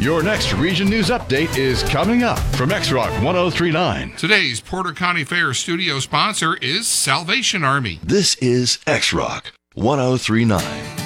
Your next Region News Update is coming up from X-Rock 1039. Today's Porter County Fair studio sponsor is Salvation Army. This is X-Rock 1039.